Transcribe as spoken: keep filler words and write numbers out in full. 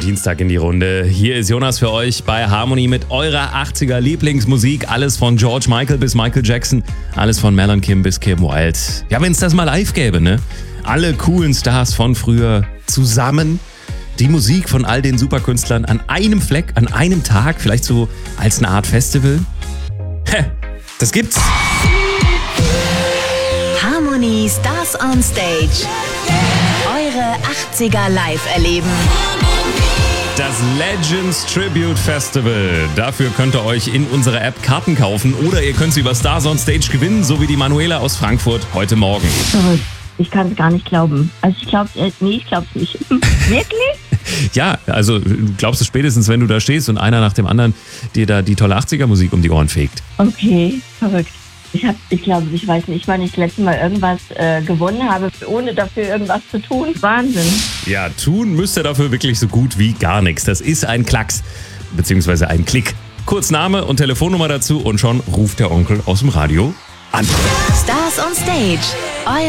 Dienstag in die Runde. Hier ist Jonas für euch bei Harmony mit eurer achtziger Lieblingsmusik. Alles von George Michael bis Michael Jackson. Alles von Mel und Kim bis Kim Wilde. Ja, wenn es das mal live gäbe, ne? Alle coolen Stars von früher zusammen. Die Musik von all den Superkünstlern an einem Fleck, an einem Tag. Vielleicht so als eine Art Festival. Hä, das gibt's. Harmony Stars on Stage. Eure achtziger live erleben. Das Legends Tribute Festival. Dafür könnt ihr euch in unserer App Karten kaufen oder ihr könnt sie über Stars on Stage gewinnen, so wie die Manuela aus Frankfurt heute Morgen. Verrückt. Ich kann es gar nicht glauben. Also ich glaube, äh, nee, ich glaube es nicht. Wirklich? Ja, also du glaubst es spätestens, wenn du da stehst und einer nach dem anderen dir da die tolle achtziger-Musik um die Ohren fegt. Okay, verrückt. Ich hab, ich glaube, ich weiß nicht, wann ich das letzte Mal irgendwas äh, gewonnen habe, ohne dafür irgendwas zu tun. Wahnsinn. Ja, tun müsst ihr dafür wirklich so gut wie gar nichts. Das ist ein Klacks, beziehungsweise ein Klick. Kurz Name und Telefonnummer dazu und schon ruft der Onkel aus dem Radio an. Stars on Stage. Eure